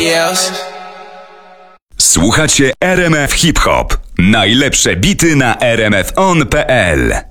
else. Słuchacie RMF Hip Hop. Najlepsze bity na rmfon.pl.